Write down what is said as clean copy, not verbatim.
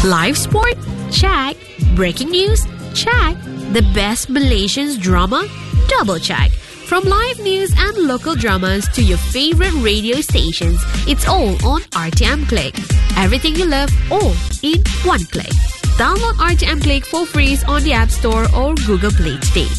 Live sport? Check. Breaking news? Check. The best Malaysian drama? Double check. From live news and local dramas to your favorite radio stations, it's all on RTM Click. Everything you love, all in one click. Download RTM Click for free on the App Store or Google Play today.